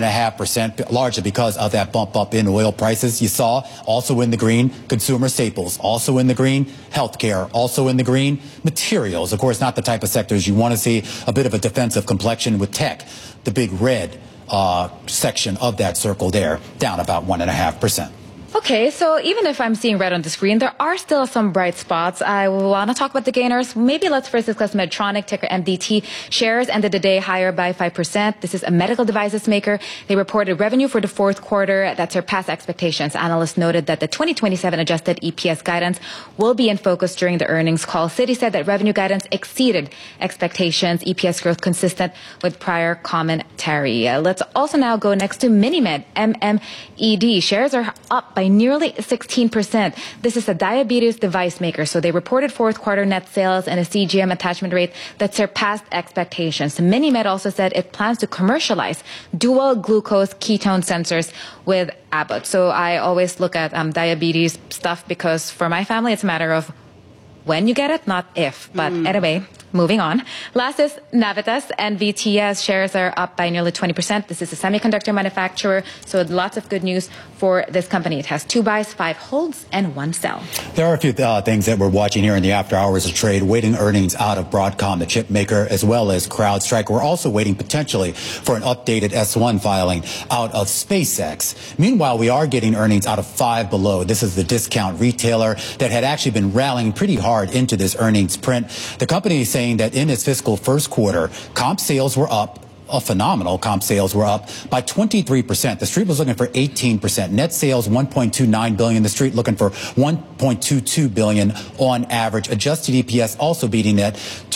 1.5%, largely because of that bump up in oil prices. You saw also in the green consumer staples, also in the green healthcare, also in the green materials. Of course, not the type of sectors you want to see a bit of a defensive complexion with tech, the big red section of that circle there, down about 1.5%. Okay, so even if I'm seeing red on the screen, there are still some bright spots. I want to talk about the gainers. Maybe let's first discuss Medtronic, ticker MDT. Shares ended the day higher by 5%. This is a medical devices maker. They reported revenue for the fourth quarter that surpassed expectations. Analysts noted that the 2027 adjusted EPS guidance will be in focus during the earnings call. Citi said that revenue guidance exceeded expectations, EPS growth consistent with prior commentary. Let's also now go next to MiniMed, MMED. Shares are up by nearly 16%. This is a diabetes device maker. So they reported fourth quarter net sales and a CGM attachment rate that surpassed expectations. MiniMed also said it plans to commercialize dual glucose ketone sensors with Abbott. So I always look at diabetes stuff because for my family, it's a matter of when you get it, not if. But anyway, moving on. Last is Navitas, and NVTS shares are up by nearly 20%. This is a semiconductor manufacturer, so lots of good news for this company. It has 2 buys, 5 holds, and 1 sell. There are a few things that we're watching here in the after hours of trade, waiting earnings out of Broadcom, the chip maker, as well as CrowdStrike. We're also waiting potentially for an updated S1 filing out of SpaceX. Meanwhile, we are getting earnings out of Five Below. This is the discount retailer that had actually been rallying pretty hard into this earnings print. The company is saying that in its fiscal first quarter, comp sales were up. A phenomenal comp sales were up by 23%. The street was looking for 18%. Net sales $1.29 billion. The street looking for $1.22 billion on average. Adjusted EPS also beating that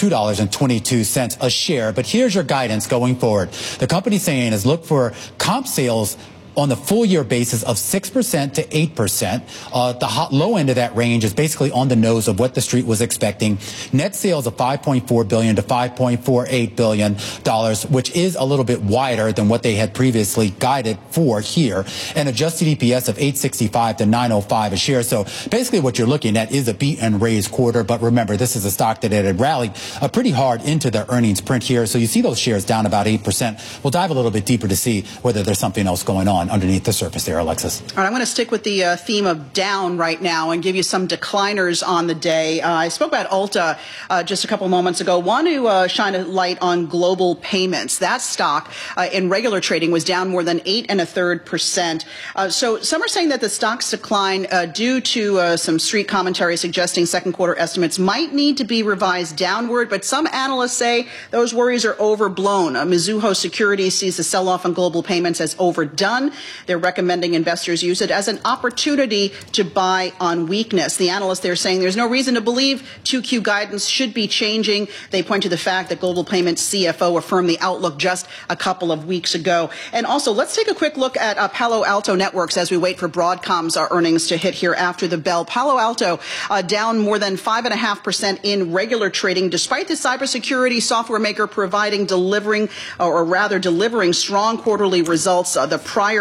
$2.22 a share. But here's your guidance going forward. The company saying is look for comp sales on the full year basis of 6% to 8%. The low end of that range is basically on the nose of what the street was expecting. Net sales of $5.4 billion to $5.48 billion, which is a little bit wider than what they had previously guided for here. And adjusted EPS of $8.65 to $9.05 a share. So basically what you're looking at is a beat and raise quarter. But remember, this is a stock that had rallied pretty hard into the earnings print here. So you see those shares down about 8%. We'll dive a little bit deeper to see whether there's something else going on underneath the surface there, Alexis. All right, I'm going to stick with the theme of down right now and give you some decliners on the day. I spoke about Ulta just a couple moments ago. Want to shine a light on Global Payments. That stock in regular trading was down more than 8.33%. So some are saying that the stock's decline due to some street commentary suggesting second quarter estimates might need to be revised downward, but some analysts say those worries are overblown. Mizuho Securities sees the sell-off on Global Payments as overdone. They're recommending investors use it as an opportunity to buy on weakness. The analysts, they're saying there's no reason to believe 2Q guidance should be changing. They point to the fact that Global Payments CFO affirmed the outlook just a couple of weeks ago. And also, let's take a quick look at Palo Alto Networks as we wait for Broadcom's earnings to hit here after the bell. Palo Alto down more than 5.5% in regular trading, despite the cybersecurity software maker delivering strong quarterly results. The prior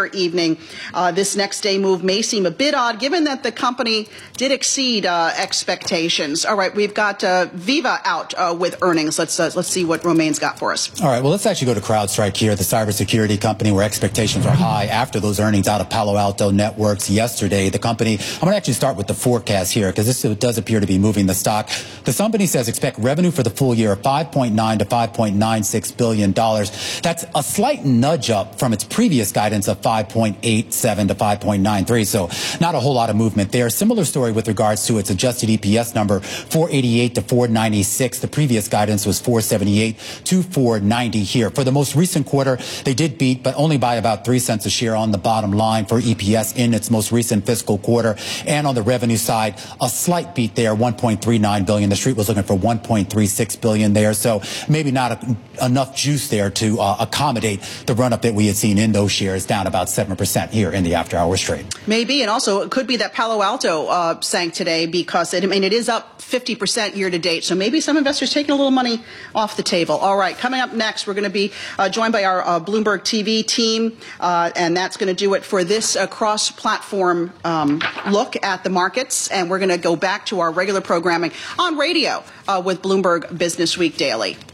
higher evening. This next day move may seem a bit odd given that the company did exceed expectations. All right, we've got Viva out with earnings. Let's see what Romain's got for us. All right, well, let's actually go to CrowdStrike here, the cybersecurity company where expectations are high after those earnings out of Palo Alto Networks yesterday. The company, I'm going to actually start with the forecast here because this does appear to be moving the stock. The company says expect revenue for the full year of $5.9 to $5.96 billion. That's a slight nudge up from its previous guidance of $5.87 to $5.93. So not a whole lot of movement there. Similar story with regards to its adjusted EPS number, $4.88 to $4.96. The previous guidance was $4.78 to $4.90 here. For the most recent quarter, they did beat, but only by about 3 cents a share on the bottom line for EPS in its most recent fiscal quarter. And on the revenue side, a slight beat there, $1.39 billion. The street was looking for $1.36 billion there. So maybe not enough juice there to accommodate the run-up that we had seen in those shares, down about 7% here in the after-hours trade. Maybe, and also it could be that Palo Alto sank today because it is up 50% year to date. So maybe some investors taking a little money off the table. All right, coming up next, we're going to be joined by our Bloomberg TV team, and that's going to do it for this cross-platform look at the markets. And we're going to go back to our regular programming on radio with Bloomberg Business Week Daily.